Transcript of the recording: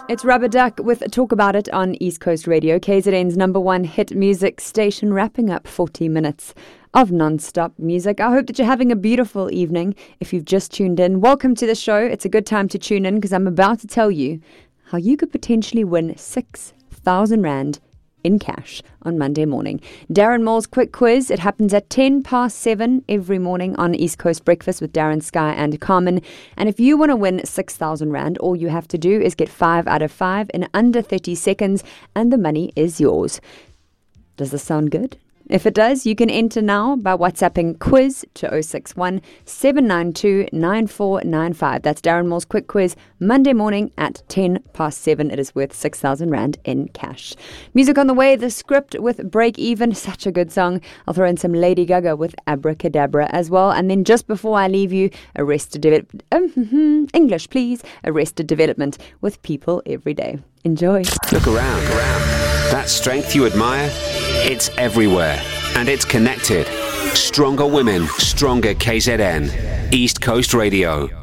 It's Rubber Duck with Talk About It on East Coast Radio, KZN's number one hit music station, wrapping up 40 minutes of non-stop music. I hope that you're having a beautiful evening. If you've just tuned in, welcome to the show. It's a good time to tune in because I'm about to tell you how you could potentially win 6,000 Rand in cash on Monday morning. Darren Moore's quick quiz. It happens at 7:10 every morning on East Coast Breakfast with Darren, Sky and Carmen. And if you want to win 6,000 Rand, all you have to do is get 5 out of 5 in under 30 seconds and the money is yours. Does this sound good? If it does, you can enter now by WhatsApping quiz to 061 792 9495. That's Darren Moore's quick quiz, Monday morning at 7:10. It is worth 6,000 Rand in cash. Music on the way, The Script with Break Even, such a good song. I'll throw in some Lady Gaga with Abracadabra as well. And then just before I leave you, English please, Arrested Development with People Every Day. Enjoy. Look around. That strength you admire, it's everywhere, and it's connected. Stronger women, stronger KZN. East Coast Radio.